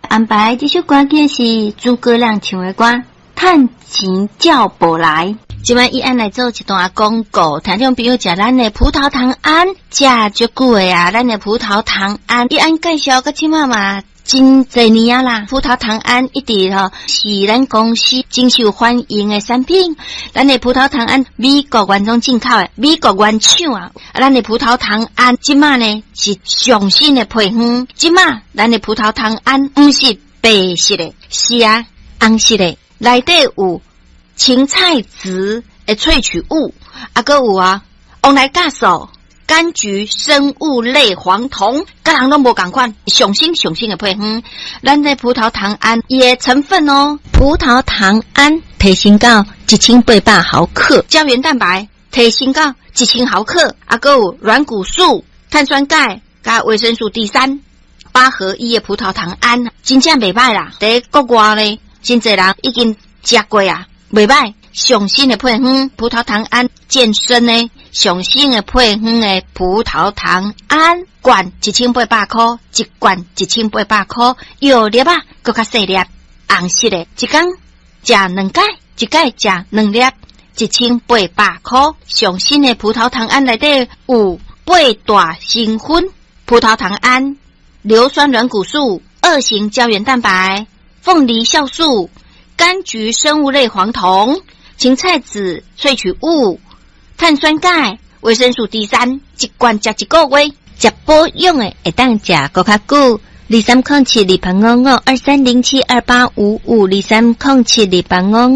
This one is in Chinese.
安排这首歌曲是诸葛亮唱的歌《趁钱叫无来》。今晚伊安来做一段广告，听众朋友食咱的葡萄糖胺，食足久的啊，咱的葡萄糖胺，伊安介绍个即满嘛。真侪年啊啦，葡萄糖胺一直是咱公司真受欢迎的产品。咱的葡萄糖胺美国原装进口的，美国原厂啊。咱的葡萄糖胺即马呢是上新的配方，即马咱的葡萄糖胺不是白色的，是啊红色的，内底有青菜籽的萃取物，还有啊黄来酵素。柑橘生物类黄酮，各人都无同款，上新的配方。咱的葡萄糖胺伊的成分葡萄糖胺提升到1800毫克，胶原蛋白提升到1000毫克，还有软骨素、碳酸钙加维生素 D3， 8合1的葡萄糖胺，真正袂歹啦。在国外呢，真侪人已经食过啊，袂歹。上新的配方葡萄糖胺健身呢，上新的配方的葡萄糖胺罐1800块，一罐1800块，药粒啊，搁较细粒，红色的，一天食2盖，一盖食2粒，1800块。上新的葡萄糖胺内底有8大成分，葡萄糖胺、硫酸软骨素、2型胶原蛋白、凤梨酵素、柑橘生物类黄酮、青菜籽萃取物、碳酸钙、维生素 D3， 一罐食一个月，食保养的会当食搁较久。230728552307285523072855。